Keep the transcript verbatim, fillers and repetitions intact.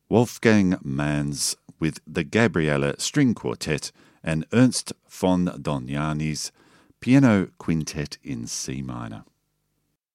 Wolfgang Manz with the Gabriele String Quartet and Ernst von Dohnanyi's Piano Quintet in C minor.